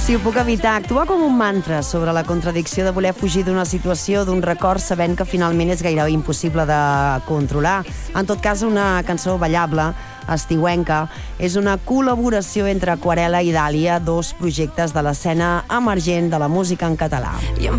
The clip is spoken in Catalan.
Si ho puc evitar, actua com un mantra sobre la contradicció de voler fugir d'una situació, d'un record, sabent que finalment és gairebé impossible de controlar. En tot cas, una cançó ballable, estiuenca, és una col·laboració entre Aquarela i Dàlia, dos projectes de l'escena emergent de la música en català.